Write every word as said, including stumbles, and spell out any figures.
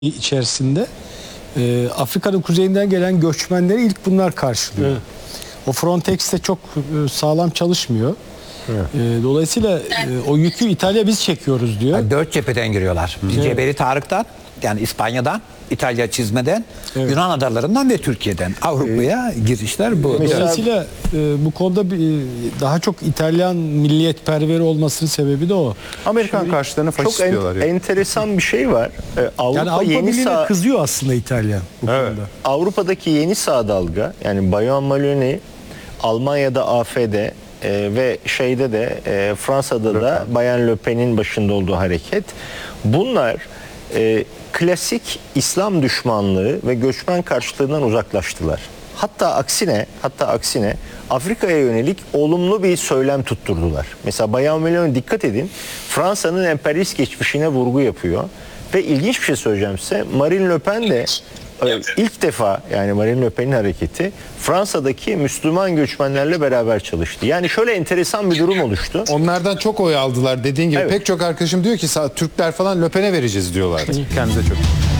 içerisinde e, Afrika'nın kuzeyinden gelen göçmenleri ilk bunlar karşılıyor. Evet. O Frontex de çok e, sağlam çalışmıyor. Evet. E, dolayısıyla e, o yükü İtalya biz çekiyoruz diyor. Yani dört cepheden giriyorlar. Evet. Cebeli Tarık'tan, yani İspanya'dan, İtalya çizmeden, evet. Yunan adalarından ve Türkiye'den Avrupa'ya evet. girişler bu. Dolayısıyla e, bu konuda bir, daha çok İtalyan milliyetperveri olmasının sebebi de o. Amerikan Şimdi, karşılarına faşist çok diyorlar. Çok en, enteresan bir şey var. Ee, Avrupa yani Avrupa yeni Birliği'ne sağ... kızıyor aslında İtalya bu evet. konuda. Avrupa'daki yeni sağ dalga, yani Bayon Maloney, Almanya'da A F D e, ve şeyde de e, Fransa'da da Bayan Le Pen'in başında olduğu hareket. Bunlar e, klasik İslam düşmanlığı ve göçmen karşıtlığından uzaklaştılar. Hatta aksine, hatta aksine Afrika'ya yönelik olumlu bir söylem tutturdular. Mesela Bayan Meloni, dikkat edin, Fransa'nın emperyalist geçmişine vurgu yapıyor. Ve ilginç bir şey söyleyeceğim size. Marine Le Pen de ilk defa, yani Marine Le Pen'in hareketi Fransa'daki Müslüman göçmenlerle beraber çalıştı. Yani şöyle enteresan bir durum oluştu. Onlardan çok oy aldılar dediğin gibi. Evet. Pek çok arkadaşım diyor ki Türkler falan Le Pen'e vereceğiz diyorlar. Kendinize çok